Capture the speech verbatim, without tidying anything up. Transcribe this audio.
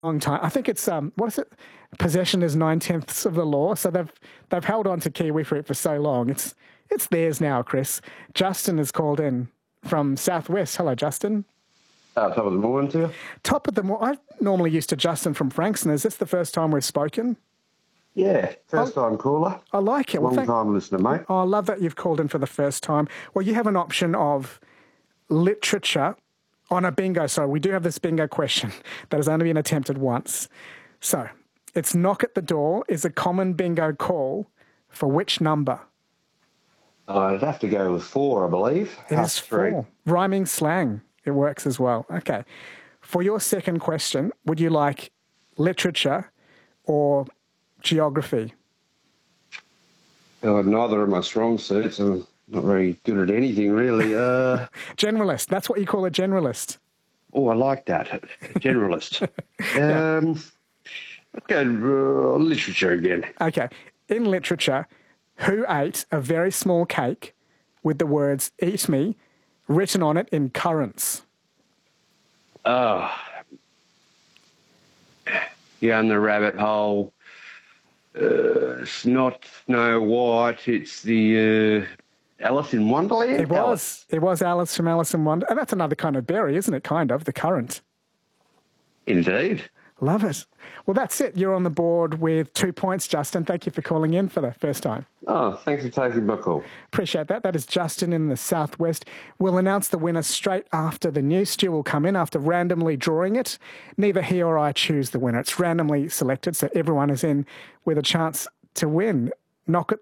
long time. I think it's um, what is it? Possession is nine tenths of the law. So they've they've held on to kiwi fruit for so long. It's it's theirs now, Chris. Justin is called in from Southwest. Hello, Justin. Uh, top of the morning to you. Top of the morning. I normally used to Justin from Frankston. Is this the first time we've spoken? Yeah, first time caller. I like it. Long Well, thank- time listener, mate. Oh, I love that you've called in for the first time. Well, you have an option of literature on a bingo. So we do have this bingo question that has only been attempted once. So it's knock at the door is a common bingo call for which number? I'd have to go with four, I believe. It That's is four. Rhyming slang. It works as well. Okay. For your second question, would you like literature or geography? Uh, neither of my strong suits. I'm not very good at anything, really. Uh, Generalist. That's what you call a generalist. oh, I like that. Generalist. um, let's go uh, literature again. Okay. In literature, who ate a very small cake with the words "Eat me" written on it in currants? Oh, down the rabbit hole. Uh, it's not Snow White. It's the uh, Alice in Wonderland. It was. Alice. It was Alice from Alice in Wonder. And that's another kind of berry, isn't it? Kind of, the currant. Indeed. Love it. Well, that's it. You're on the board with two points, Justin. Thank you for calling in for the first time. Oh, thanks for taking my call. Appreciate that. That is Justin in the Southwest. We'll announce the winner straight after the news. Stu will come in after randomly drawing it. Neither he or I choose the winner. It's randomly selected, so everyone is in with a chance to win. Knock at